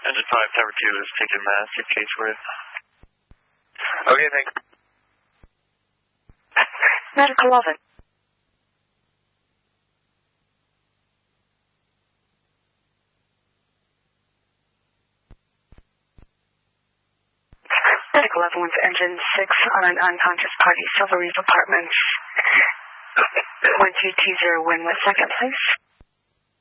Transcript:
Engine 5 Tower 2 is taking suitcase for it. Okay, thanks. Medical 11. Medical 11 with engine 6 on an unconscious party, Silver Reef Apartments. 1220 Wynwood, second place.